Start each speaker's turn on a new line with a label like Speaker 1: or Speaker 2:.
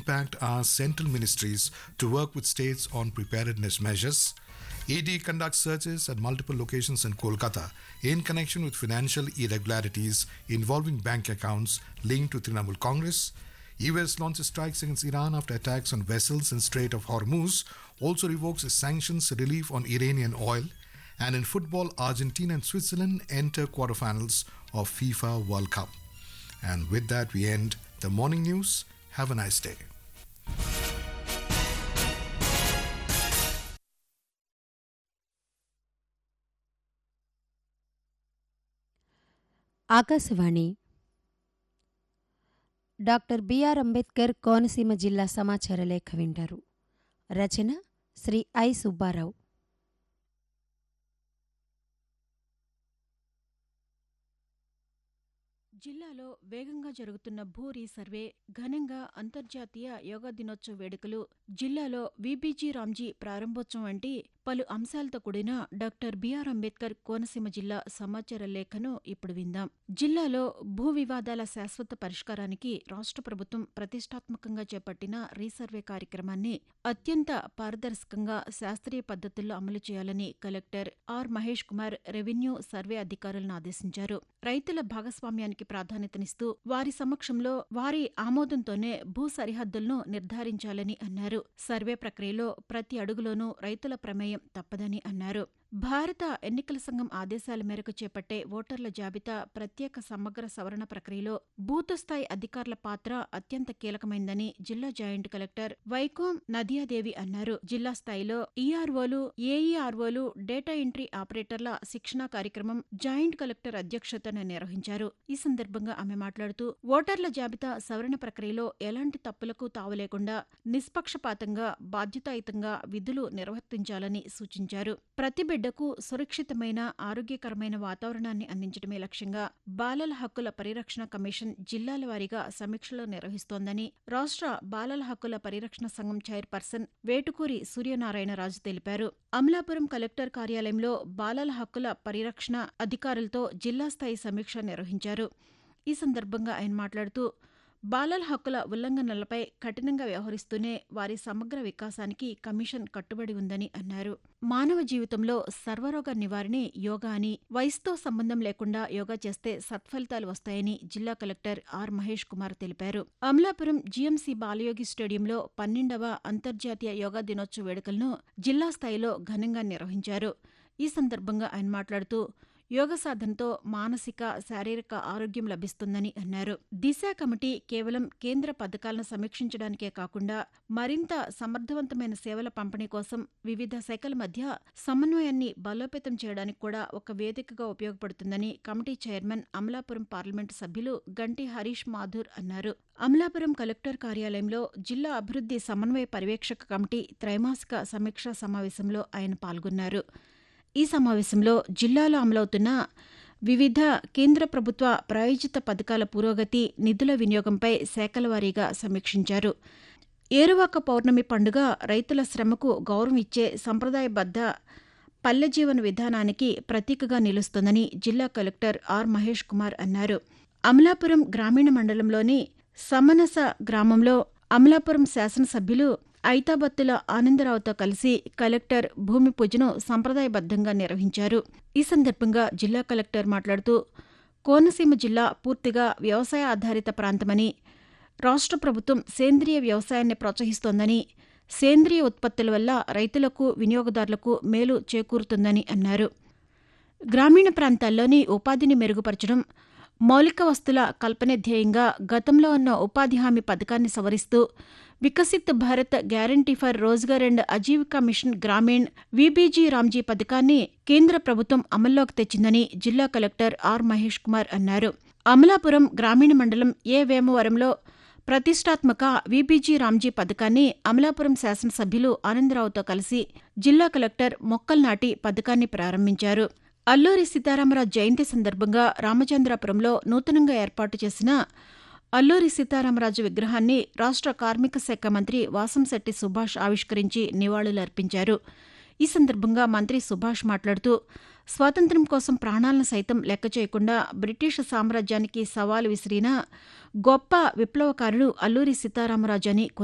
Speaker 1: impact asked central ministries to work with states on preparedness measures. ED conducts searches at multiple locations in Kolkata in connection with financial irregularities involving bank accounts linked to Trinamool Congress. US launches strikes against Iran after attacks on vessels in Strait of Hormuz, also revokes its sanctions relief on Iranian oil. And in football, Argentina and Switzerland enter quarterfinals of FIFA World Cup. And with that, we end the morning news. Have a nice day.
Speaker 2: Akashvani doctor BR Ambedkar Konaseema జిల్లా సమాచార లేఖ వింటారు. రచన Shri I Subbarao.
Speaker 3: జిల్లాలో వేగంగా జరుగుతున్న భూ resurvey, ఘనంగా అంతర్జాతీయ యోగా దినోత్సవ వేడుకలు, జిల్లాలో వీబీజీ రామ్జీ ప్రారంభోత్సవం వంటి పలు అంశాలతో కూడిన డాక్టర్ బిఆర్ అంబేద్కర్ కోనసీమ జిల్లా సమాచార లేఖను ఇప్పుడు విందాం. జిల్లాలో భూ వివాదాల శాశ్వత పరిష్కారానికి రాష్ట్ర ప్రభుత్వం ప్రతిష్టాత్మకంగా చేపట్టిన రీసర్వే కార్యక్రమాన్ని అత్యంత పారదర్శకంగా శాస్త్రీయ పద్ధతుల్లో అమలు చేయాలని collector R Mahesh Kumar revenue survey అధికారులను ఆదేశించారు. రైతుల భాగస్వామ్యానికి ప్రాధాన్యతనిస్తూ వారి సమక్షంలో వారి ఆమోదంతోనే భూ సరిహద్దులను నిర్ధారించాలని అన్నారు. సర్వే ప్రక్రియలో ప్రతి అడుగులోనూ రైతుల ప్రమేయం తప్పదని అన్నారు. భారత ఎన్నికల సంఘం ఆదేశాల మేరకు చేపట్టే ఓటర్ల జాబితా ప్రత్యేక సమగ్ర సవరణ ప్రక్రియలో బూతుస్థాయి అధికారుల పాత్ర అత్యంత కీలకమైందని జిల్లా జాయింట్ కలెక్టర్ వైకోం నదియాదేవి అన్నారు. జిల్లా స్థాయిలో ఈఆర్ఓలు, ఏఈఆర్ఓలు, డేటా ఎంట్రీ ఆపరేటర్ల శిక్షణా కార్యక్రమం జాయింట్ కలెక్టర్ అధ్యక్షతన నిర్వహించారు. ఈ సందర్భంగా ఆమె మాట్లాడుతూ ఓటర్ల జాబితా సవరణ ప్రక్రియలో ఎలాంటి తప్పులకు తావులేకుండా నిష్పక్షపాతంగా, బాధ్యతాయుతంగా విధులు నిర్వర్తించాలని సూచించారు. ప్రతి బిడ్డకు సురక్షితమైన, ఆరోగ్యకరమైన వాతావరణాన్ని అందించడమే లక్ష్యంగా బాలల హక్కుల పరిరక్షణ కమిషన్ జిల్లాల వారీగా సమీక్షలు నిర్వహిస్తోందని రాష్ట్ర బాలల హక్కుల పరిరక్షణ సంఘం చైర్పర్సన్ వేటుకూరి సూర్యనారాయణరాజు తెలిపారు. అమలాపురం కలెక్టర్ కార్యాలయంలో బాలల హక్కుల పరిరక్షణ అధికారులతో జిల్లా స్థాయి సమీక్ష నిర్వహించారు. ఈ సందర్భంగా ఆయన మాట్లాడుతూ బాలల హక్కుల ఉల్లంఘనలపై కఠినంగా వ్యవహరిస్తూనే వారి సమగ్ర వికాసానికి కమిషన్ కట్టుబడి ఉందని అన్నారు. మానవ జీవితంలో సర్వరోగ నివారణే యోగా అని, వయసుతో సంబంధం లేకుండా యోగా చేస్తే సత్ఫలితాలు వస్తాయని జిల్లా కలెక్టర్ ఆర్ మహేష్ కుమార్ తెలిపారు. అమలాపురం జీఎంసీ బాలయోగి స్టేడియంలో 12వ అంతర్జాతీయ యోగా దినోత్సవ వేడుకలను జిల్లా స్థాయిలో ఘనంగా నిర్వహించారు. ఈ సందర్భంగా ఆయన మాట్లాడుతూ యోగ సాధనతో మానసిక, శారీరక ఆరోగ్యం లభిస్తుందని అన్నారు. దిశ కమిటీ కేవలం కేంద్ర పథకాలను సమీక్షించడానికే కాకుండా మరింత సమర్థవంతమైన సేవల పంపిణీ కోసం వివిధ శాఖల మధ్య సమన్వయాన్ని బలోపేతం చేయడానికి కూడా ఒక వేదికగా ఉపయోగపడుతుందని కమిటీ చైర్మన్, అమలాపురం పార్లమెంటు సభ్యులు గంటి హరీష్ మాథూర్ అన్నారు. అమలాపురం కలెక్టర్ కార్యాలయంలో జిల్లా అభివృద్ధి సమన్వయ పర్యవేక్షక కమిటీ త్రైమాసిక సమీక్షా సమావేశంలో ఆయన పాల్గొన్నారు. ఈ సమావేశంలో జిల్లాలో అమలవుతున్న వివిధ కేంద్ర ప్రభుత్వ ప్రాయోజిత పథకాల పురోగతి, నిధుల వినియోగంపై శాఖల వారీగా సమీక్షించారు. ఏరువాక పౌర్ణమి పండుగ రైతుల శ్రమకు గౌరవం ఇచ్చే సంప్రదాయబద్ధ పల్లె జీవన విధానానికి ప్రతీకగా నిలుస్తోందని జిల్లా కలెక్టర్ ఆర్ మహేష్ కుమార్ అన్నారు. అమలాపురం గ్రామీణ మండలంలోని సమనస గ్రామంలో అమలాపురం శాసనసభ్యులు ఐతాబత్తుల ఆనందరావుతో కలిసి కలెక్టర్ భూమి పూజను సంప్రదాయబద్ధంగా నిర్వహించారు. ఈ సందర్భంగా జిల్లా కలెక్టర్ మాట్లాడుతూ కోనసీమ జిల్లా పూర్తిగా వ్యవసాయ ఆధారిత ప్రాంతమని, రాష్ట్ర ప్రభుత్వం సేంద్రియ వ్యవసాయాన్ని ప్రోత్సహిస్తోందని, సేంద్రియ ఉత్పత్తుల వల్ల రైతులకు, వినియోగదారులకు మేలు చేకూరుతుందని అన్నారు. గ్రామీణ ప్రాంతాల్లోని ఉపాధిని మెరుగుపరచడం, మౌలిక వస్తుల కల్పనే ధ్యేయంగా గతంలో ఉన్న ఉపాధి హామీ పథకాన్ని సవరిస్తూ Viksit Bharat guarantee for Rozgar and Aajeevika machine Grameen VBG Ramji పథకాన్ని కేంద్ర ప్రభుత్వం అమల్లోకి తెచ్చిందని జిల్లా కలెక్టర్ ఆర్ మహేష్ కుమార్ అన్నారు. అమలాపురం గ్రామీణ మండలం ఏ వేమవరంలో ప్రతిష్టాత్మక వీబీజీ రామ్జీ పథకాన్ని అమలాపురం శాసనసభ్యులు ఆనందరావుతో కలిసి జిల్లా కలెక్టర్ మొక్కలు నాటి పథకాన్ని ప్రారంభించారు. అల్లూరి సీతారామరాజు జయంతి సందర్భంగా రామచంద్రాపురంలో నూతనంగా ఏర్పాటు చేసిన అల్లూరి సీతారామరాజు విగ్రహాన్ని రాష్ట్ర కార్మిక శాఖ మంత్రి వాసంశెట్టి సుభాష్ ఆవిష్కరించి నివాళులర్పించారు. ఈ సందర్భంగా మంత్రి సుభాష్ మాట్లాడుతూ స్వాతంత్ర్యం కోసం ప్రాణాలను సైతం లెక్క చేయకుండా బ్రిటిష్ సామ్రాజ్యానికి సవాలు విసిరిన గొప్ప విప్లవకారుడు అల్లూరి సీతారామరాజు అని